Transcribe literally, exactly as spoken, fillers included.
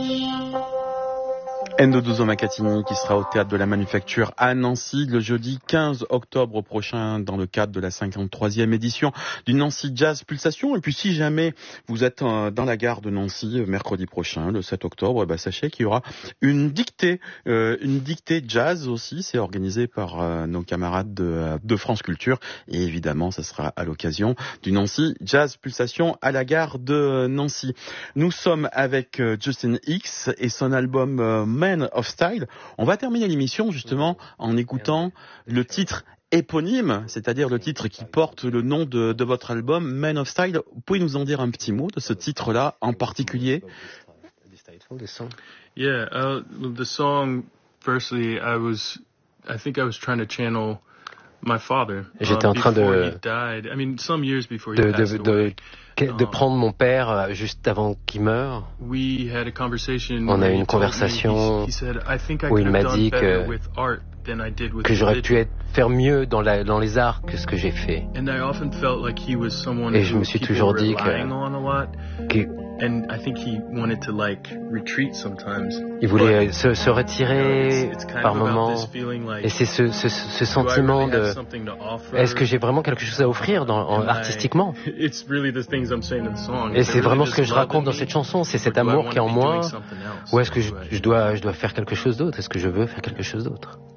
Ndodozo Makatini qui sera au Théâtre de la Manufacture à Nancy le jeudi quinze octobre prochain dans le cadre de la cinquante-troisième édition du Nancy Jazz Pulsation. Et puis si jamais vous êtes dans la gare de Nancy mercredi prochain, le sept octobre, bah, sachez qu'il y aura une dictée, euh, une dictée jazz aussi. C'est organisé par euh, nos camarades de, de France Culture. Et évidemment, ça sera à l'occasion du Nancy Jazz Pulsation à la gare de Nancy. Nous sommes avec euh, Justin Hicks et son album euh, Man of Style. On va terminer l'émission justement en écoutant le titre éponyme, c'est-à-dire le titre qui porte le nom de, de votre album, Man of Style. Vous pouvez nous en dire un petit mot de ce titre-là en particulier? Yeah, uh, the song, firstly, I was, I think I was trying to channel my father. J'étais en train de, I mean, some years before he de, passed de, away. de, de prendre mon père juste avant qu'il meure. We had a conversation. On a eu une conversation où il m'a dit que, que j'aurais pu être, faire mieux dans, la, dans les arts que ce que j'ai fait. Et je me suis toujours dit que, que And I think he wanted to like retreat sometimes. Il voulait se, se retirer par moments. Et c'est ce, ce, ce sentiment de est-ce que j'ai vraiment quelque chose à offrir dans, en, artistiquement? Et c'est vraiment ce que je raconte dans cette chanson, c'est cet amour qui est en moi. Ou est-ce que je, je, dois, je dois faire quelque chose d'autre? Est-ce que je veux faire quelque chose d'autre?